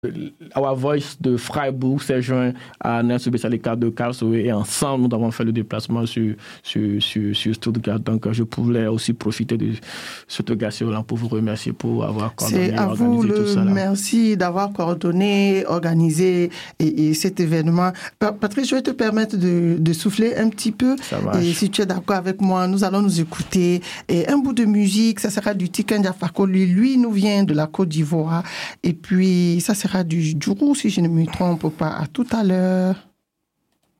Our Voice de Freiburg s'est joint à Nelson Besalika de Karlsruhe et ensemble nous avons fait le déplacement sur Stuttgart. Donc je voulais aussi profiter de cette occasion-là pour vous remercier pour avoir coordonné. C'est à vous tout ça. Merci d'avoir coordonné, organisé et cet événement. Patrice, je vais te permettre de souffler un petit peu. Et si tu es d'accord avec moi, nous allons nous écouter. Et un bout de musique, ça sera du Tiken Jah Fakoly. Lui nous vient de la Côte d'Ivoire. Et puis ça sera du Djourou, si je ne me trompe pas. À tout à l'heure.